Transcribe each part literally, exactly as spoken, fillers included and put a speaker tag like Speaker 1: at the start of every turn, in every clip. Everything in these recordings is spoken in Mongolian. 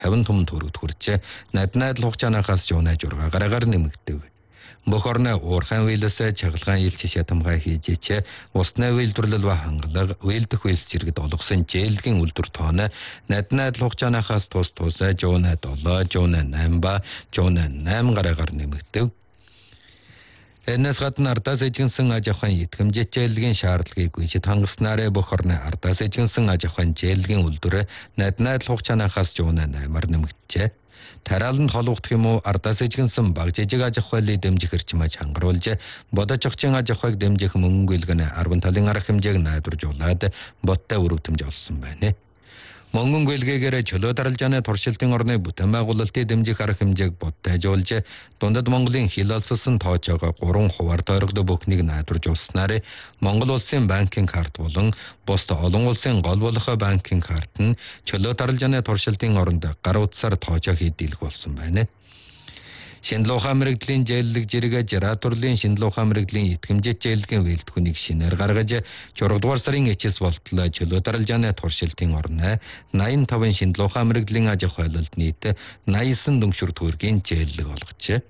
Speaker 1: тавин том төгрөгт хүрчээ. Над найдал хугацаанаас жуунай журга гарагаар нэмэгдэв. Бүх орны уурхайн үйлсээ чагалгаан ил жишээ тамгай хийжээч. Усны үйлдвэрлэл ба хангалга, үйлдэх үйлс жиргэд олгосон жээлгийн үлдвэр тооно над найдал хугацаанаас тус тусаа жуунай долоо, жуунай найм ба жуунай найм гарагаар нэмэгдэв. Энэс гадна ардаас эжигнсэн аж ахуйн итгэмжит жээлгийн шаардлагыг гүйцэд хангаснараа бүх орны ардаас эжигнсэн аж ахуйн жээлгийн үлдвэр над найдал хугацаанаас жуунай наймаар нэмэгджээ. Тарааланд холбогдох юм уу ардаас эжигнсэн баг жижиг аж ахуйлыг дэмжих эрчимээ чангаруулж бодож огчийн аж ахуйг дэмжих мөнгө илгэнэ арван талын арга хэмжээг найдваржуулаад боттой өрөвдмж олсон байна. Мөнгөн гүйлгээгээр чөлөө даралжааны туршилтын орны бүтээн байгуулалтыг дэмжих арга хэмжээг боттойжуулж дундад Монголын хил алссан тоочоогоо гурван хуваар тойрогдох бүхнийг найдваржуулснаар Монгол улсын банкын карт болон бусад олон улсын гол болох банкын карт нь чөлөө даралжааны туршилтын оронд гар утсаар тоочоо хийдэлэх болсон байна. Шинжлэх ухаан мэрэгжлийн жээллэг жиргээ Жаратурлын шинжлэх ухаан мэрэгжлийн итгэмжит жээллэгийн вэлтгүнийг шинээр гаргаж чургадугаар сарын эцэс болтлоо чөлөө даралжааны туршилтын орны найман таван шинжлэх ухаан мэрэгжлийн аж ахуйлалд нийт найман дүншүр төгрөгийн жээллэг олгожээ.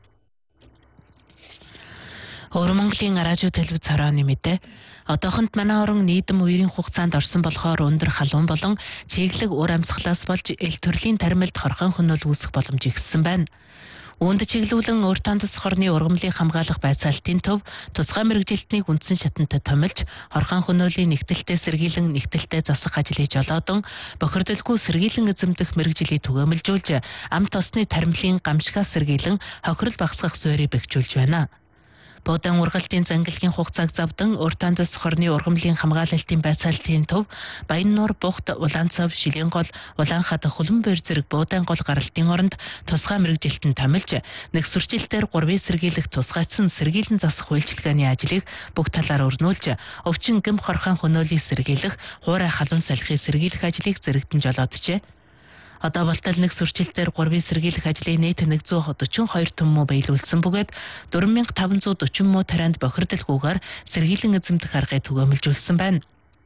Speaker 2: Өвөр Монголын радио телевиз хорооны мэдээ. Одоохонд манай орон нийтэм үерийн хугацаанд орсон болохоор өндөр халуун болон чиглэг уур амьсгалаас болж эл төрлийн таримлд хорхон хөнөөл үүсэх боломж ихссэн байна. Үүнд чиглүүлэн урт танцс хорны ургамлыг хамгаалах байцаалтын төв тусгай мэрэгжилтнийг үндсэн шатантай томилж хорхон хөнөөлийн нэгтэлтэй сэргийлэн нэгтэлтэй засах ажлыг жолоодон бохирдолгүй сэргийлэн эзэмдэх мэрэгжилийг түгээмэлжүүлж амт осны таримлын гамшигаас сэргийлэн хохирол багасгах суурийг бэхжүүлж байна. Бодон ургалтын зангилгийн хугацааг завдан урт танцс хорны ургамлын хамгаалалтын байцаалтын төв Баяннуур бухт Улаанцав Шилэнгол Улаанхад Хулан бэр зэрэг Буудаан гол гаралтын оронд тусгай мэрэгжилтэн томилж нэг сүрчилтээр гурвын сэргийлэх тусгайцсан сэргийлэн засах үйлчилгээний ажлыг бүх талаар өрнүүлж өвчин гэм хорхон хөнөөлийг сэргийлэх хуурай халуун салхийг сэргийлэх ажлыг зэрэгтэн жолооджээ. Одоо болтол нэг сүрчилтээр гурвын сэргийлэх ажлыг нийт нэг зуун дөрвөн хоёр том муу биелүүлсэн бөгөөд дөрвөн мянга таван зуун дөрвөн муу тарианд бохирдолгүйгээр сэргийлэн эзэмдэх аргыг түгээмэлжүүлсэн байна.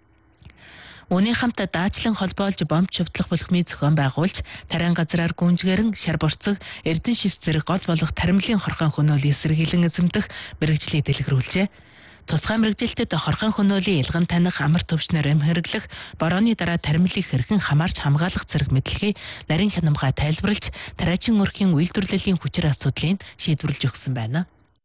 Speaker 2: Үүний хамт даачлан холбоолж бомб чөвтлөх бүлхмийн зохион байгуулж тариан газраар гүнжгэрэн шар бурцаг эрдэн шис зэрэг гол болох таримлын хорхон хөнөөлийг сэргийлэн эзэмдэх мэрэгжлийг дэлгэрүүлжээ. Тусгай мэрэгжилтэд хорхон хөнөөлийн илган таних амар төвчнөр эм хэрэглэх борооны дараа таримлыг хэрхэн хамаарч хамгаалах зэрэг мэдлэгийг нарийн хянамгай тайлбарлаж тариачин өрхийн үйлдвэрлэлийн хүчээр асуудлыг шийдвэрлэж өгсөн байна.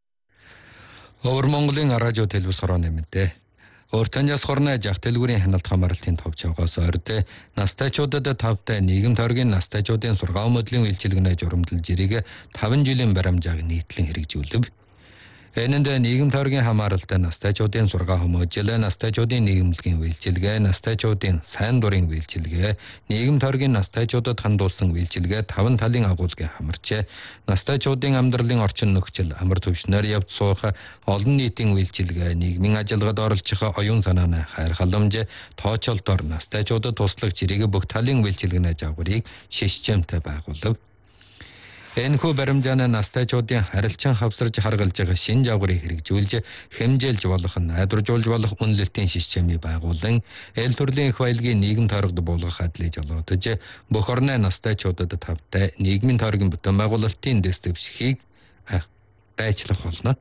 Speaker 1: Өвөр Монголын радио телевиз хорооны мэдээ. Урт танцс хорны жах дэлгүүрийн ханалт хамаарлтын товчоогоос орд настайчуудад тавтай нийгэм тойргийн настайчуудын сургаан моделийн үйлчилгээнэ журамдал жирийг таван жилийн баримжааг нийтлэн хэрэгжүүлв. Энэнд нийгэм тойргийн хамааралтай настайчуудын сургаан хүмүүжил, настайчуудын нийгэмлэгийн үйлчилгээ, настайчуудын сайн дурын үйлчилгээ, нийгэм тойргийн настайчуудад хандуулсан үйлчилгээ таван талын агуулгыг хамарч, настайчуудын амьдралын орчин нөхцөл, амар төвшнөр явж суух, олон нийтийн үйлчилгээ, нийгмийн ажиллагад оролцох оюун санааны хайр халамж, тоочолтоор настайчуудад туслах жирийг бүх талын үйлчилгээний жагварыг шишчэмтэй байгуулв. Энэхүү баримжааны настайчуудын харилцан хавсарж харгалж байгаа шинэ жагварыг хэрэгжүүлж хэмжээлж болох найдваржуулж болох үнэлэлтийн системийг байгуулан эл төрлийн их баялагын нийгэм тойрогд буулгах адлыг жолоодож бүх орны настайчуудад тавтай нийгмийн тойргийн бүтээн байгуулалтын дэс дэвшихийг байчлах болно.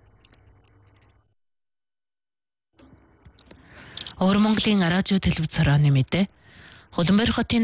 Speaker 2: Өвөр Монголын радио телевиз хорооны мэдээ. Хуланбар хотын